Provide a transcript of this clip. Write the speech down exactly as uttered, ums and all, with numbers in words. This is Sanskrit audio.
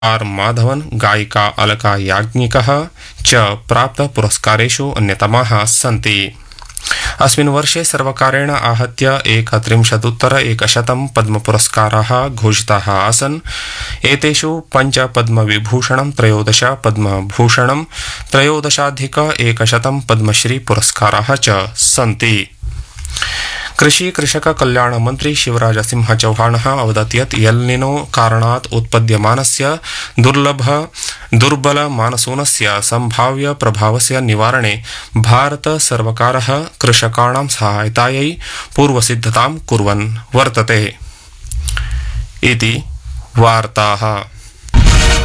आर माधवन, गायिका अलका याज्ञिकः च प्राप्तपुरस्कारेषु अन्यतमाः सन्ति। अस्मिन् वर्षे सर्वकारेण आहत्य एकत्रिंशदुत्तर एकशतं पद्मपुरस्काराः घोषिताः आसन्। एतेषु पञ्च पद्मविभूषणं, त्रयोदश पद्मभूषणं, त्रयोदशाधिक एकशतं पद्मश्री पुरस्काराः च सन्ति। कृषि कृषक कल्याण मंत्री शिवराज सिंह चौहान अवदत् यत् एल्निनो कारणात् उत्पद्यमानस्य दुर्लभ दुर्बल मानसूनस्य संभाव्य प्रभावस्य निवारणे भारत सर्वकारः कृषकाणां सहायतायै पूर्वसिद्धतां कुर्वन् वर्तते इति वार्ताः।